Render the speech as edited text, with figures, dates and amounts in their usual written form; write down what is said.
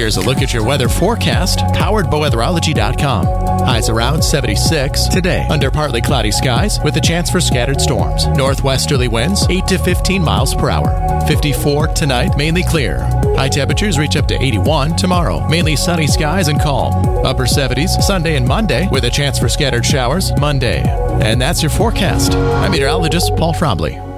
Here's a look at your weather forecast, powered by weatherology.com. Highs around 76 today, under partly cloudy skies with a chance for scattered storms. Northwesterly winds 8 to 15 miles per hour. 54 tonight, mainly clear. High temperatures reach up to 81 tomorrow, mainly sunny skies and calm. Upper 70s Sunday and Monday with a chance for scattered showers Monday. And that's your forecast. I'm meteorologist Paul Frombley.